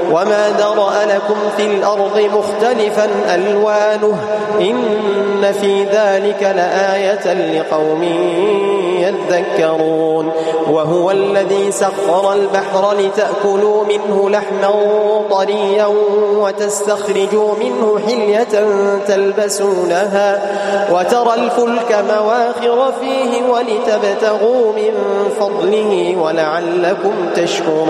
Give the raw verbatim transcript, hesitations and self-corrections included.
وما ذرأ لكم في الأرض مختلفا ألوانه إن في ذلك لآية لقوم يذكرون وهو الذي سخر البحر لتأكلوا منه لحما طريا وتستخرجوا منه حلية تلبسونها وترى الفلك مواخر فيه ولتبتغوا من فضله ولعلكم تشكرون